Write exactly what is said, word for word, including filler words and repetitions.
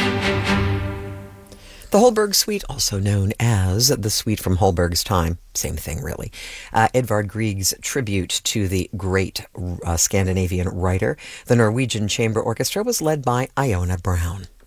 The Holberg Suite, also known as the Suite from Holberg's Time, same thing really. Uh, Edvard Grieg's tribute to the great uh, Scandinavian writer. The Norwegian Chamber Orchestra was led by Iona Brown.